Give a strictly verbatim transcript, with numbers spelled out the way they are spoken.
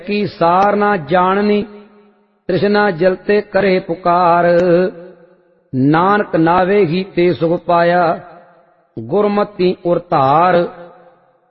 की सार ना जाननी तृष्णा जलते करे पुकार। नानक नावे ही ते सुख पाया गुरमति उर धार।